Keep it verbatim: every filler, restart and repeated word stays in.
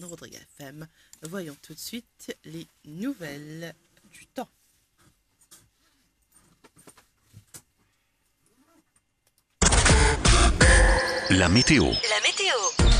Rodrigue F M. Voyons tout de suite les nouvelles du temps. La météo. La météo.